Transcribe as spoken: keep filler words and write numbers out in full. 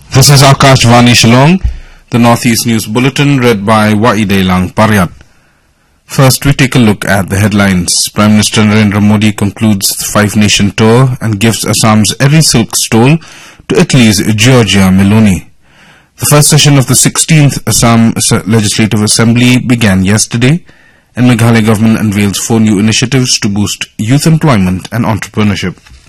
This is Akashvani Shillong, the Northeast News Bulletin, read by Waidelang Paryat. First, we take a look at the headlines. Prime Minister Narendra Modi concludes the five-nation tour and gives Assam's Eri Silk stole to Italy's Giorgia Meloni. The first session of the sixteenth Assam Legislative Assembly began yesterday, and Meghalaya government unveils four new initiatives to boost youth employment and entrepreneurship.